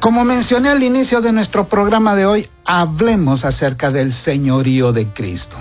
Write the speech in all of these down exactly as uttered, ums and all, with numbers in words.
Como mencioné al inicio de nuestro programa de hoy, hablemos acerca del señorío de Cristo,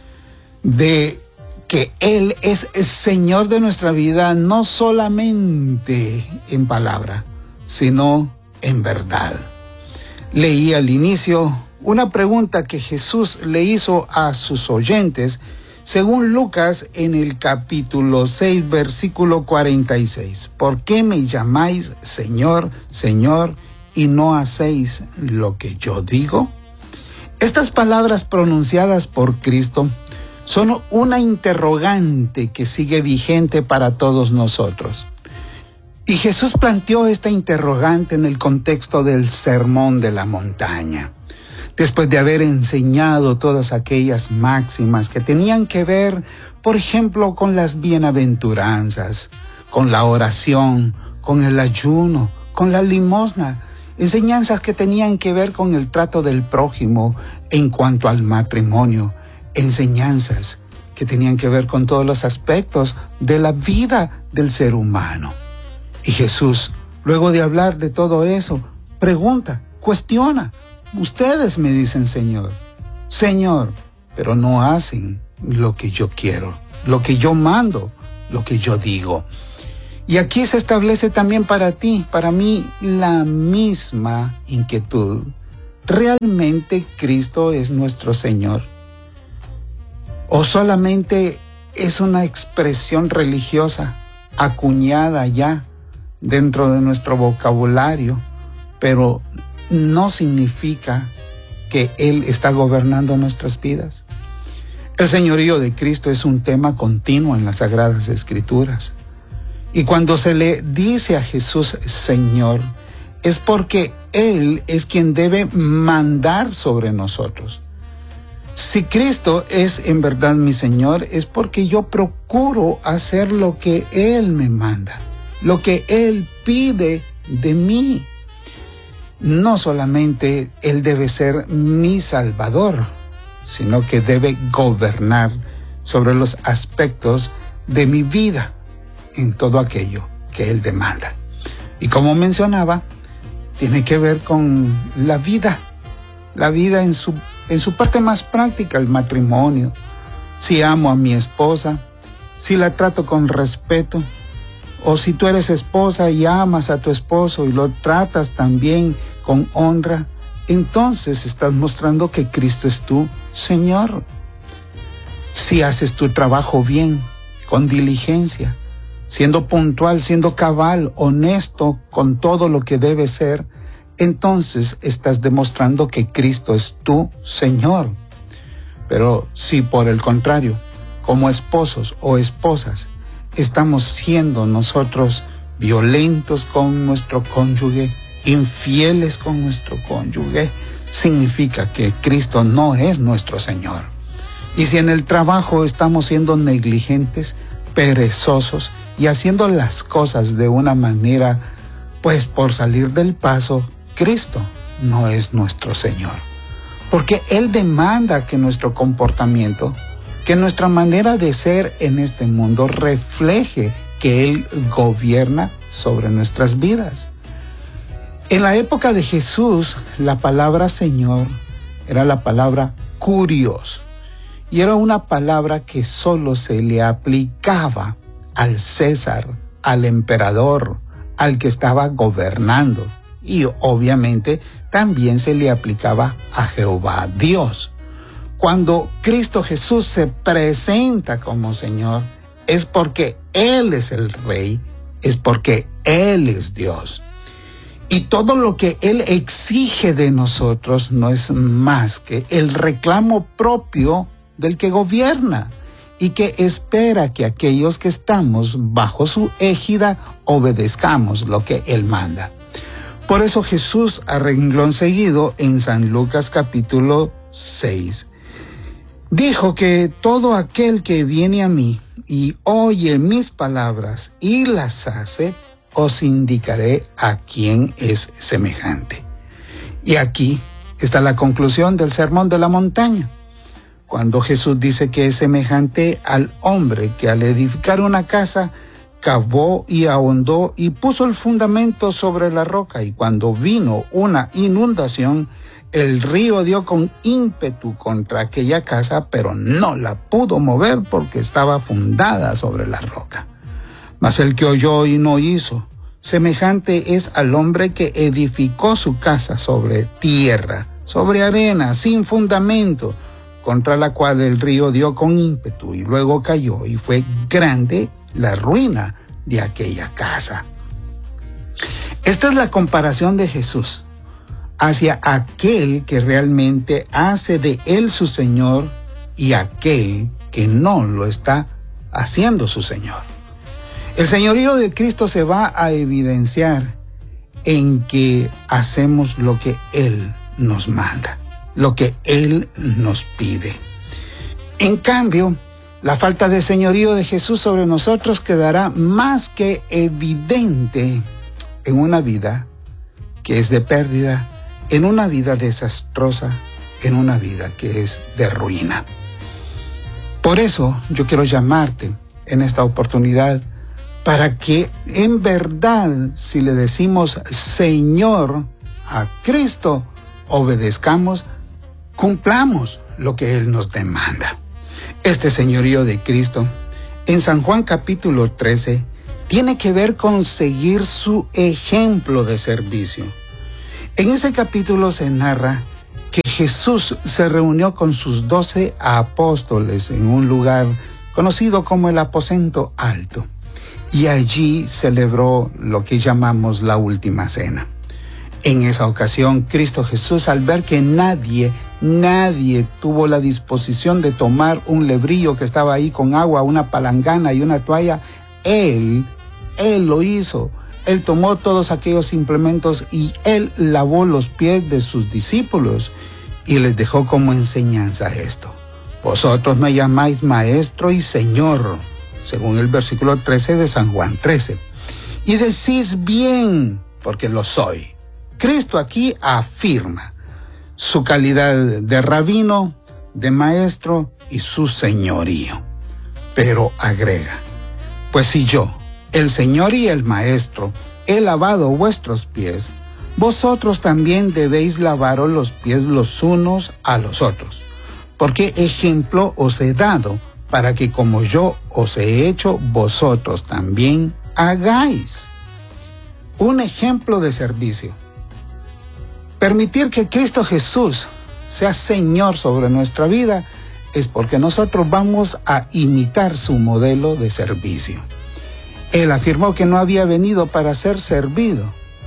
de que Él es el Señor de nuestra vida, no solamente en palabra, sino en verdad. Leí al inicio una pregunta que Jesús le hizo a sus oyentes, según Lucas en el capítulo seis, versículo cuarenta y seis. ¿Por qué me llamáis Señor, Señor, y no hacéis lo que yo digo? Estas palabras pronunciadas por Cristo son una interrogante que sigue vigente para todos nosotros. Y Jesús planteó esta interrogante en el contexto del Sermón de la Montaña, después de haber enseñado todas aquellas máximas que tenían que ver, por ejemplo, con las bienaventuranzas, con la oración, con el ayuno, con la limosna, enseñanzas que tenían que ver con el trato del prójimo en cuanto al matrimonio, enseñanzas que tenían que ver con todos los aspectos de la vida del ser humano. Y Jesús, luego de hablar de todo eso, pregunta, cuestiona. Ustedes me dicen Señor, Señor, pero no hacen lo que yo quiero, lo que yo mando, lo que yo digo. Y aquí se establece también para ti, para mí, la misma inquietud. ¿Realmente Cristo es nuestro Señor? ¿O solamente es una expresión religiosa acuñada ya dentro de nuestro vocabulario, pero no significa que Él está gobernando nuestras vidas? El señorío de Cristo es un tema continuo en las Sagradas Escrituras. Y cuando se le dice a Jesús Señor, es porque Él es quien debe mandar sobre nosotros. Si Cristo es en verdad mi Señor, es porque yo procuro hacer lo que Él me manda, lo que Él pide de mí. No solamente Él debe ser mi Salvador, sino que debe gobernar sobre los aspectos de mi vida en todo aquello que Él demanda. Y como mencionaba, tiene que ver con la vida, la vida en su, en su parte más práctica, el matrimonio. Si amo a mi esposa, si la trato con respeto, o si tú eres esposa y amas a tu esposo y lo tratas también con honra, entonces estás mostrando que Cristo es tu Señor. Si haces tu trabajo bien, con diligencia, siendo puntual, siendo cabal, honesto con todo lo que debe ser, entonces estás demostrando que Cristo es tu Señor. Pero si por el contrario, como esposos o esposas, estamos siendo nosotros violentos con nuestro cónyuge, infieles con nuestro cónyuge, significa que Cristo no es nuestro Señor. Y si en el trabajo estamos siendo negligentes, perezosos y haciendo las cosas de una manera, pues por salir del paso, Cristo no es nuestro Señor. Porque Él demanda que nuestro comportamiento, que nuestra manera de ser en este mundo refleje que Él gobierna sobre nuestras vidas. En la época de Jesús, la palabra Señor era la palabra kurios, y era una palabra que solo se le aplicaba al César, al emperador, al que estaba gobernando. Y obviamente también se le aplicaba a Jehová Dios. Cuando Cristo Jesús se presenta como Señor, es porque Él es el Rey, es porque Él es Dios. Y todo lo que Él exige de nosotros no es más que el reclamo propio del que gobierna y que espera que aquellos que estamos bajo su égida obedezcamos lo que Él manda. Por eso Jesús, a renglón seguido, en San Lucas capítulo seis, dijo que todo aquel que viene a mí y oye mis palabras y las hace, os indicaré a quién es semejante. Y aquí está la conclusión del Sermón de la Montaña, cuando Jesús dice que es semejante al hombre que al edificar una casa cavó y ahondó y puso el fundamento sobre la roca, y cuando vino una inundación, el río dio con ímpetu contra aquella casa, pero no la pudo mover porque estaba fundada sobre la roca. Mas el que oyó y no hizo, semejante es al hombre que edificó su casa sobre tierra, sobre arena, sin fundamento, contra la cual el río dio con ímpetu y luego cayó, y fue grande la ruina de aquella casa. Esta es la comparación de Jesús hacia aquel que realmente hace de él su Señor y aquel que no lo está haciendo su Señor. El señorío de Cristo se va a evidenciar en que hacemos lo que Él nos manda, lo que Él nos pide. En cambio, la falta de señorío de Jesús sobre nosotros quedará más que evidente en una vida que es de pérdida, en una vida desastrosa, en una vida que es de ruina. Por eso yo quiero llamarte en esta oportunidad para que en verdad, si le decimos Señor a Cristo, obedezcamos, cumplamos lo que Él nos demanda. Este señorío de Cristo, en San Juan capítulo trece, tiene que ver con seguir su ejemplo de servicio. En ese capítulo se narra que Jesús se reunió con sus doce apóstoles en un lugar conocido como el aposento alto, y allí celebró lo que llamamos la última cena. En esa ocasión, Cristo Jesús, al ver que nadie, nadie tuvo la disposición de tomar un lebrillo que estaba ahí con agua, una palangana y una toalla, Él, Él lo hizo. Él tomó todos aquellos implementos y Él lavó los pies de sus discípulos y les dejó como enseñanza esto: vosotros me llamáis maestro y señor, según el versículo trece de San Juan trece, y decís bien, porque lo soy. Cristo aquí afirma su calidad de rabino, de maestro y su señorío. Pero agrega: pues si yo, el Señor y el Maestro, he lavado vuestros pies, vosotros también debéis lavaros los pies los unos a los otros. Porque ejemplo os he dado, para que como yo os he hecho, vosotros también hagáis. Un ejemplo de servicio. Permitir que Cristo Jesús sea Señor sobre nuestra vida es porque nosotros vamos a imitar su modelo de servicio. Él afirmó que no había venido para ser servido,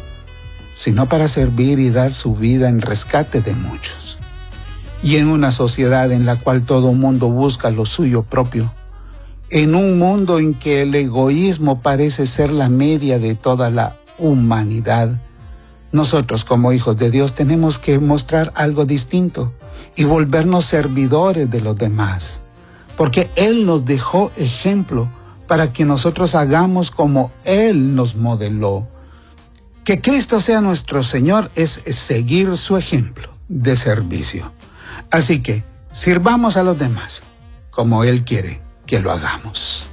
sino para servir y dar su vida en rescate de muchos. Y en una sociedad en la cual todo mundo busca lo suyo propio, en un mundo en que el egoísmo parece ser la media de toda la humanidad, nosotros como hijos de Dios tenemos que mostrar algo distinto y volvernos servidores de los demás, porque Él nos dejó ejemplo para que nosotros hagamos como Él nos modeló. Que Cristo sea nuestro Señor es seguir su ejemplo de servicio. Así que sirvamos a los demás como Él quiere que lo hagamos.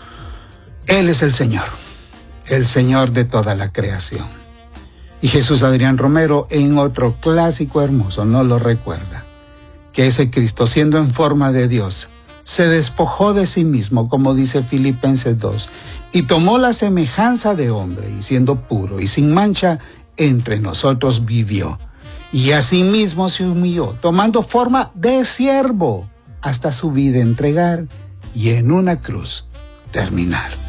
Él es el Señor, el Señor de toda la creación. Y Jesús Adrián Romero, en otro clásico hermoso, nos lo recuerda, que ese Cristo, siendo en forma de Dios, se despojó de sí mismo, como dice Filipenses dos, y tomó la semejanza de hombre, y siendo puro y sin mancha, entre nosotros vivió. Y asimismo se humilló, tomando forma de siervo, hasta su vida entregar y en una cruz terminar.